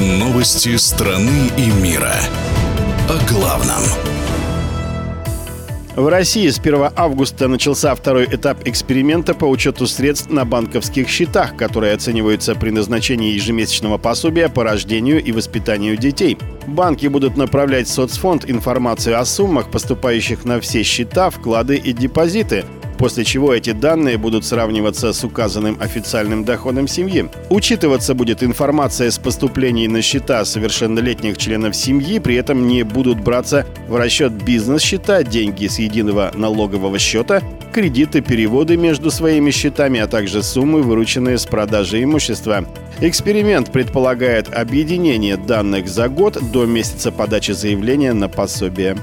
Новости страны и мира. О главном. В России с 1 августа начался второй этап эксперимента по учету средств на банковских счетах, которые оцениваются при назначении ежемесячного пособия по рождению и воспитанию детей. Банки будут направлять в соцфонд информацию о суммах, поступающих на все счета, вклады и депозиты, после чего эти данные будут сравниваться с указанным официальным доходом семьи. Учитываться будет информация с поступлений на счета совершеннолетних членов семьи, при этом не будут браться в расчет бизнес-счета, деньги с единого налогового счета, кредиты, переводы между своими счетами, а также суммы, вырученные с продажи имущества. Эксперимент предполагает объединение данных за год до месяца подачи заявления на пособие.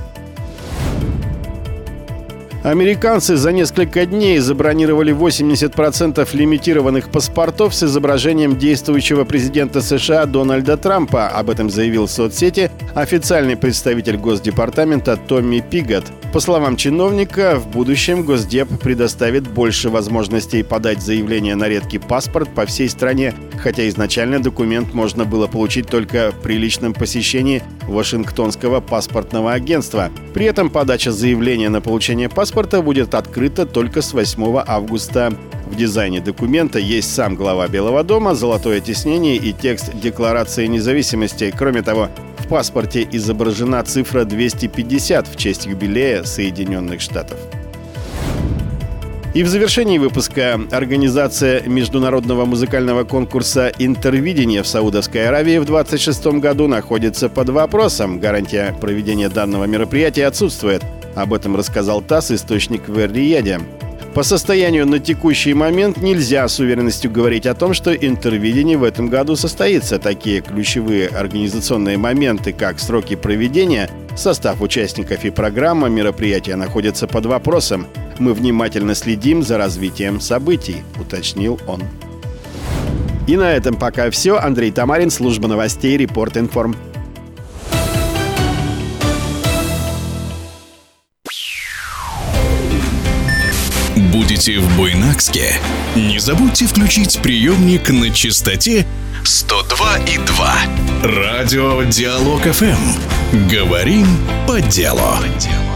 Американцы за несколько дней забронировали 80% лимитированных паспортов с изображением действующего президента США Дональда Трампа. Об этом заявил в соцсети официальный представитель Госдепартамента Томми Пигот. По словам чиновника, в будущем Госдеп предоставит больше возможностей подать заявление на редкий паспорт по всей стране, хотя изначально документ можно было получить только при личном посещении Вашингтонского паспортного агентства. При этом подача заявления на получение паспорта будет открыта только с 8 августа. В дизайне документа есть сам глава Белого дома, золотое тиснение и текст Декларации независимости. Кроме того, в паспорте изображена цифра 250 в честь юбилея Соединенных Штатов. И в завершении выпуска организация международного музыкального конкурса «Интервидение» в Саудовской Аравии в 2026 году находится под вопросом. Гарантия проведения данного мероприятия отсутствует. Об этом рассказал ТАСС, источник в Эр-Рияде. По состоянию на текущий момент нельзя с уверенностью говорить о том, что интервидение в этом году состоится. Такие ключевые организационные моменты, как сроки проведения, состав участников и программа мероприятия находятся под вопросом. Мы внимательно следим за развитием событий, уточнил он. И на этом пока все. Андрей Тамарин, служба новостей, Репорт-Информ. Будете в Буйнакске? Не забудьте включить приемник на частоте 102,2. Радио Диалог ФМ. Говорим по делу.